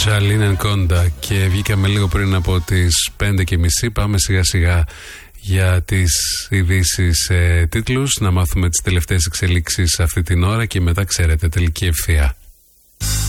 Ζαλίν Κόντα και βγήκαμε λίγο πριν από τις 5:30. Πάμε σιγά σιγά για τις ειδήσεις τίτλους, να μάθουμε τις τελευταίες εξελίξεις αυτή την ώρα και μετά ξέρετε τελική ευθεία.